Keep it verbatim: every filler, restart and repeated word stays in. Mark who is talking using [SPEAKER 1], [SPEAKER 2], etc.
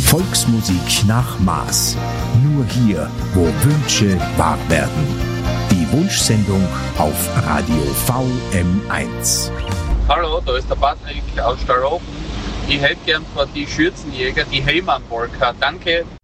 [SPEAKER 1] Volksmusik nach Maß. Nur hier, wo Wünsche wahr werden. Die Wunschsendung auf Radio V M eins.
[SPEAKER 2] Hallo, da ist der Patrick aus Stallhofen. Ich hätte gern von die Schürzenjäger die Heymann-Polka. Danke.